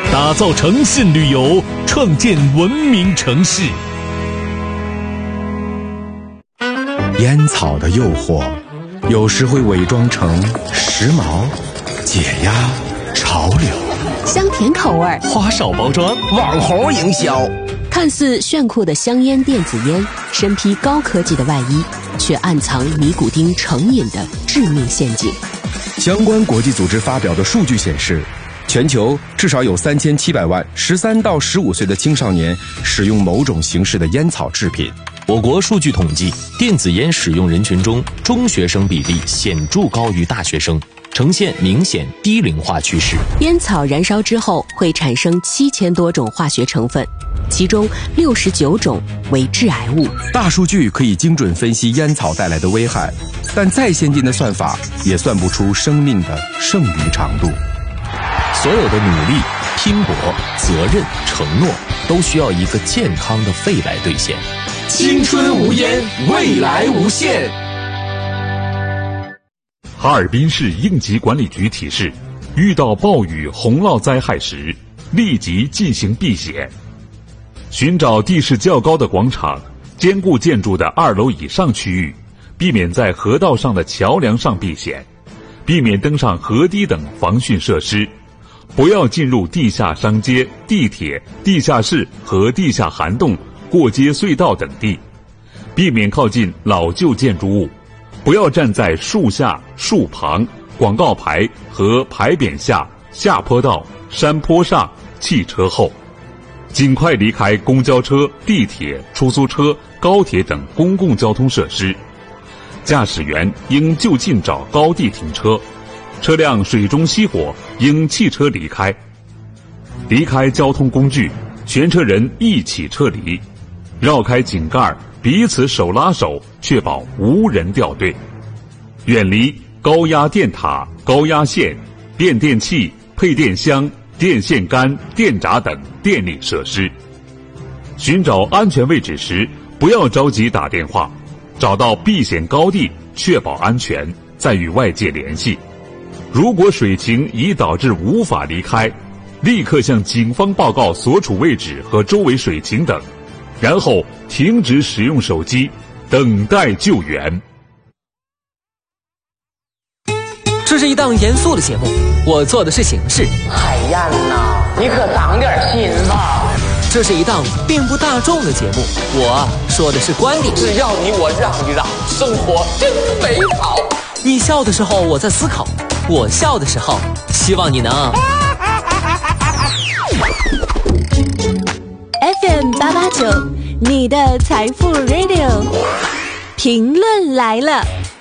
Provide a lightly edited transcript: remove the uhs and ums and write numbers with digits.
打造诚信旅游，创建文明城市。 烟草的诱惑，有时会伪装成时髦、解压、潮流， 香甜口味， 花哨包装， 网红营销。 看似炫酷的香烟电子烟，身披高科技的外衣，却暗藏尼古丁成瘾的致命陷阱。 相关国际组织发表的数据显示，全球至少有3700万13到15岁的青少年使用某种形式的烟草制品。 我国数据统计，电子烟使用人群中，中学生比例显著高于大学生，呈现明显低龄化趋势。 烟草燃烧之后会产生7000多种化学成分，其中69种为致癌物。 大数据可以精准分析烟草带来的危害，但再先进的算法也算不出生命的剩余长度。 所有的努力、拼搏、责任、承诺，都需要一个健康的肺来兑现。 青春无烟，未来无限。 哈尔滨市应急管理局提示：遇到暴雨、洪涝灾害时，立即进行避险。寻找地势较高的广场、坚固建筑的2楼以上区域，避免在河道上的桥梁上避险，避免登上河堤等防汛设施。不要进入地下商街、地铁、地下室和地下涵洞、过街隧道等地，避免靠近老旧建筑物，不要站在树下、树旁、广告牌和牌匾下、下坡道、山坡上、汽车后，尽快离开公交车、地铁、出租车、高铁等公共交通设施。驾驶员应就近找高地停车，车辆水中熄火应弃车离开。离开交通工具，全车人一起撤离，绕开井盖，彼此手拉手，确保无人掉队。远离高压电塔、高压线、变电器、配电箱、电线杆、电闸等电力设施。寻找安全位置时，不要着急打电话，找到避险高地，确保安全，再与外界联系。如果水情已导致无法离开，立刻向警方报告所处位置和周围水情等，然后停止使用手机，等待救援。 这是一档严肃的节目，我做的是形式。 海燕呐，你可长点心吧。 这是一档并不大众的节目，我说的是观点。 只要你我让一让，生活真美好。 你笑的时候我在思考，我笑的时候希望你能 FM 889，你的财富 Radio， 评论来了。